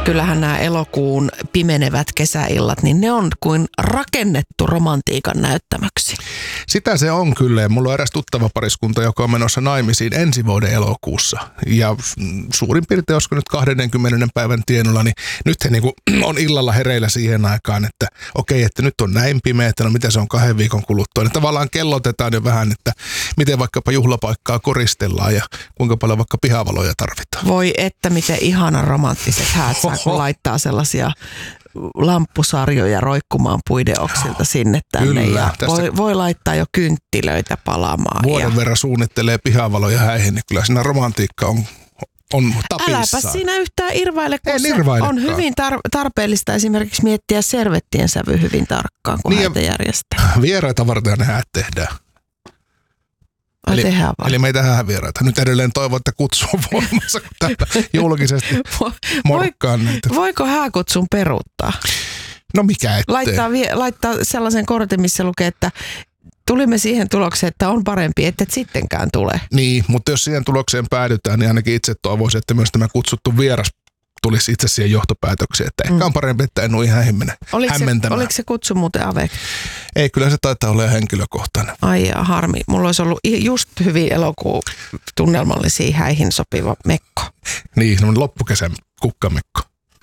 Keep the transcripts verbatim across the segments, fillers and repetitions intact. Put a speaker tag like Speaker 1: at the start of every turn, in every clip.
Speaker 1: Kyllähän nämä elokuun pimenevät kesäillat, niin ne on kuin rakennettu romantiikan näyttämöksi.
Speaker 2: Sitä se on kyllä. Ja mulla on eräs tuttava pariskunta, joka on menossa naimisiin ensi vuoden elokuussa. Ja suurin piirtein, olisiko nyt kaksikymmentä päivän tienolla, niin nyt he niin kuin on illalla hereillä siihen aikaan, että okei, että nyt on näin pimeä, että no mitä se on kahden viikon kuluttua. Niin tavallaan kellotetaan jo vähän, että miten vaikkapa juhlapaikkaa koristellaan ja kuinka paljon vaikka pihavaloja tarvitaan.
Speaker 1: Voi että miten ihana romanttiset häät saa, kun laittaa sellaisia lamppusarjoja roikkumaan puiden oksilta sinne tänne.
Speaker 2: Kyllä,
Speaker 1: ja voi, voi laittaa jo kynttilöitä palaamaan.
Speaker 2: Vuoden
Speaker 1: ja
Speaker 2: verran suunnittelee pihavaloja häihin, niin kyllä siinä romantiikka on, on tapissaan.
Speaker 1: Äläpä siinä yhtään irvaile, kun se on hyvin tar- tarpeellista esimerkiksi miettiä servettien sävy hyvin tarkkaan, kun niin häitä järjestää.
Speaker 2: Vieraita varten ne häät tehdään.
Speaker 1: Ai
Speaker 2: Eli,
Speaker 1: tehdään vaan.
Speaker 2: eli me ei tehdään vieraita. Nyt edelleen toivon, että kutsu on voimassa, kun täällä julkisesti morkkaan näitä.
Speaker 1: Voiko hääkutsun peruuttaa?
Speaker 2: No mikä ettei.
Speaker 1: Laittaa, laittaa sellaisen kortin, missä lukee, että tulimme siihen tulokseen, että on parempi, että et sittenkään tule.
Speaker 2: Niin, mutta jos siihen tulokseen päädytään, niin ainakin itse toivoisin, että myös tämä kutsuttu vieras tulisi itse siihen johtopäätökseen, että ehkä on parempi, että en ole ihan hämmentämään.
Speaker 1: Oliko se, oliko se kutsu muuten avec?
Speaker 2: Ei, kyllä se taitaa olla henkilökohtainen.
Speaker 1: Ai ja harmi. Mulla olisi ollut just hyvin elokuun tunnelmallisia häihin sopiva mekko.
Speaker 2: Niin, semmoinen loppukesän kukkamekko.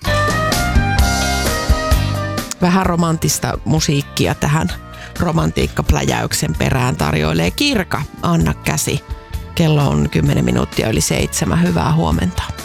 Speaker 1: Vähän romanttista musiikkia tähän romantiikkapläjäyksen perään tarjoilee Kirka. Anna käsi. Kello on kymmenen minuuttia yli seitsemän. Hyvää huomenta.